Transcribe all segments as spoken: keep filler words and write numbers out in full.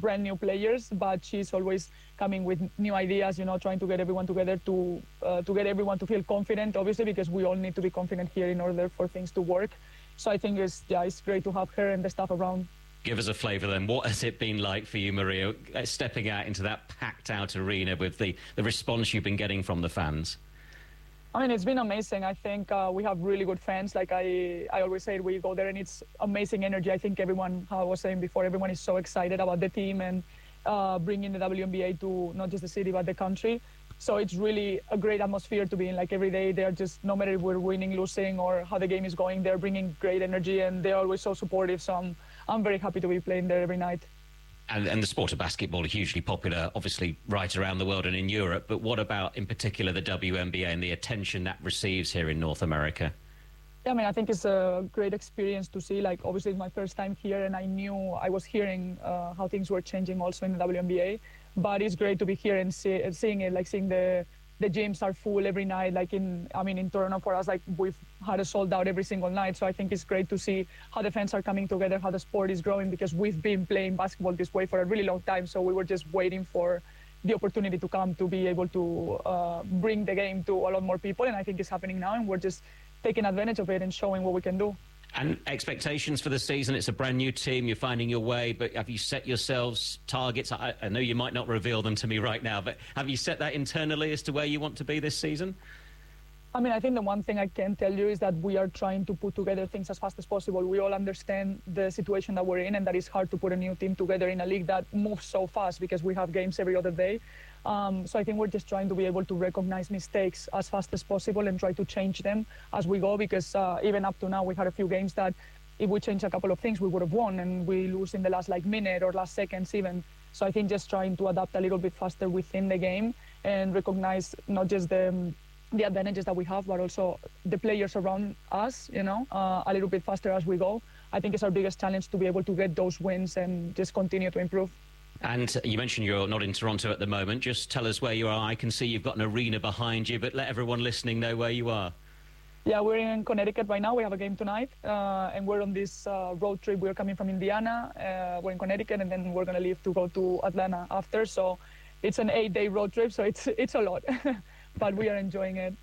brand new players, but she's always coming with new ideas, you know, trying to get everyone together to uh, to get everyone to feel confident, obviously, because we all need to be confident here in order for things to work. So I think it's, yeah, it's great to have her and the staff around. Give us a flavour then. What has it been like for you, Maria, stepping out into that packed-out arena with the, the response you've been getting from the fans? I mean, it's been amazing. I think uh, we have really good fans. Like I, I always say, we go there and it's amazing energy. I think everyone, how I was saying before, everyone is so excited about the team and uh, bringing the W N B A to not just the city, but the country. So it's really a great atmosphere to be in. Like every day, they're just, no matter if we're winning, losing, or how the game is going, they're bringing great energy and they're always so supportive. So I'm, I'm very happy to be playing there every night. And, and the sport of basketball is hugely popular, obviously, right around the world and in Europe. But what about, in particular, the W N B A and the attention that receives here in North America? Yeah, I mean, I think it's a great experience to see. Like, obviously, it's my first time here, and I knew I was hearing uh, how things were changing also in the W N B A. But it's great to be here and see, seeing it, like seeing the the gyms are full every night. Like in, I mean, in Toronto for us, like we've had a sold out every single night. So I think it's great to see how the fans are coming together, how the sport is growing, because we've been playing basketball this way for a really long time. So we were just waiting for the opportunity to come to be able to uh, bring the game to a lot more people. And I think it's happening now, and we're just taking advantage of it and showing what we can do. And expectations for the season? It's a brand new team, you're finding your way, but have you set yourselves targets? I, I know you might not reveal them to me right now, but have you set that internally as to where you want to be this season? I mean, I think the one thing I can tell you is that we are trying to put together things as fast as possible. We all understand the situation that we're in, and that it's hard to put a new team together in a league that moves so fast because we have games every other day. Um, so I think we're just trying to be able to recognize mistakes as fast as possible and try to change them as we go, because uh, even up to now, we had a few games that if we change a couple of things, we would have won, and we lose in the last like minute or last seconds even. So I think just trying to adapt a little bit faster within the game and recognize not just the the advantages that we have, but also the players around us, you know, uh, a little bit faster as we go. I think it's our biggest challenge to be able to get those wins and just continue to improve. And you mentioned you're not in Toronto at the moment. Just tell us where you are. I can see you've got an arena behind you, but let everyone listening know where you are. Yeah, we're in Connecticut right now. We have a game tonight, uh, and we're on this uh, road trip. We're coming from Indiana. Uh, we're in Connecticut, and then we're going to leave to go to Atlanta after. So it's an eight-day road trip, so it's it's a lot. But we are enjoying it.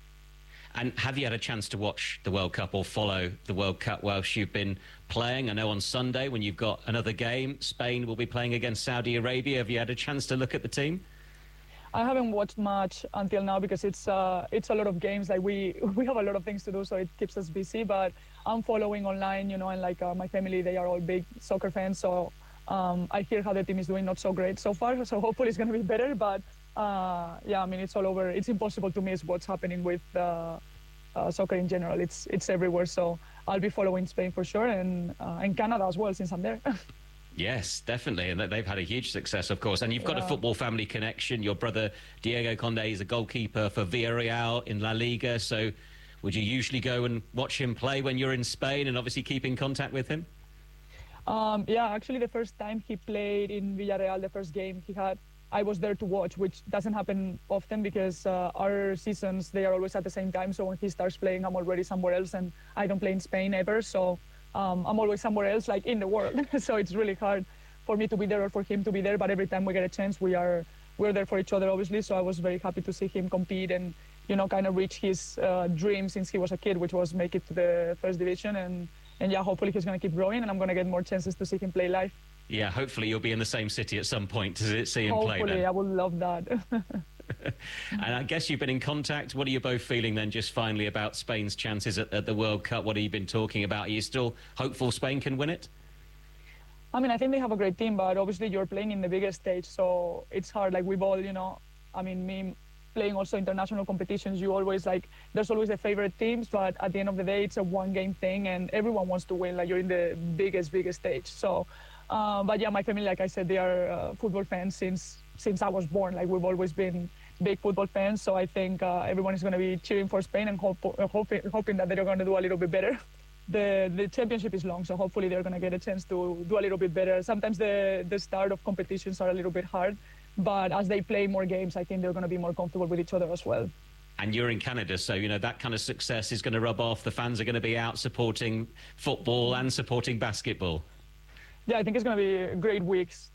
And have you had a chance to watch the World Cup or follow the World Cup whilst you've been playing? I know on Sunday, when you've got another game, Spain will be playing against Saudi Arabia. Have you had a chance to look at the team? I haven't watched much until now because it's uh, it's a lot of games. Like we we have a lot of things to do, so it keeps us busy. But I'm following online, you know, and like uh, my family, they are all big soccer fans. So um, I hear how the team is doing, not so great so far. So hopefully it's going to be better. But Uh, yeah, I mean, it's all over. It's impossible to miss what's happening with uh, uh, soccer in general. It's it's everywhere. So I'll be following Spain for sure, and uh, and Canada as well, since I'm there. Yes, definitely. And they've had a huge success, of course. And you've got yeah. a football family connection. Your brother, Diego Conde, is a goalkeeper for Villarreal in La Liga. So would you usually go and watch him play when you're in Spain and obviously keep in contact with him? Um, yeah, actually, the first time he played in Villarreal, the first game he had, I was there to watch, which doesn't happen often because uh, our seasons, they are always at the same time. So when he starts playing, I'm already somewhere else, and I don't play in Spain ever. So um, I'm always somewhere else, like in the world. So it's really hard for me to be there or for him to be there. But every time we get a chance, we are we're there for each other, obviously. So I was very happy to see him compete and, you know, kind of reach his uh, dream since he was a kid, which was make it to the first division. And, and yeah, hopefully he's going to keep growing, and I'm going to get more chances to see him play live. Yeah, hopefully you'll be in the same city at some point to see him hopefully, play then. Hopefully, I would love that. And I guess you've been in contact. What are you both feeling then, just finally, about Spain's chances at, at the World Cup? What have you been talking about? Are you still hopeful Spain can win it? I mean, I think they have a great team, but obviously you're playing in the biggest stage, so it's hard. Like we've all, you know, I mean, me playing also international competitions, you always like, there's always the favorite teams, but at the end of the day, it's a one-game thing, and everyone wants to win. Like you're in the biggest, biggest stage. So. Uh, but yeah, my family, like I said, they are uh, football fans since since I was born. Like we've always been big football fans. So I think uh, everyone is going to be cheering for Spain and hope, uh, hoping, hoping that they're going to do a little bit better. The the championship is long, so hopefully they're going to get a chance to do a little bit better. Sometimes the the start of competitions are a little bit hard, but as they play more games, I think they're going to be more comfortable with each other as well. And you're in Canada, so, you know, that kind of success is going to rub off. The fans are going to be out supporting football and supporting basketball. Yeah, I think it's going to be great weeks